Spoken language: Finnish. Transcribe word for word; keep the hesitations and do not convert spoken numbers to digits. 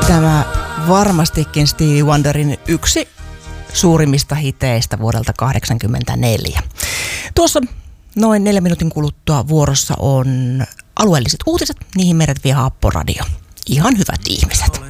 Tämä varmastikin Stevie Wonderin yksi suurimmista hiteistä vuodelta kahdeksankymmentäneljä. Tuossa noin neljän minuutin kuluttua vuorossa on alueelliset uutiset, niihin meidät vie Happo Radio. Ihan hyvät ihmiset.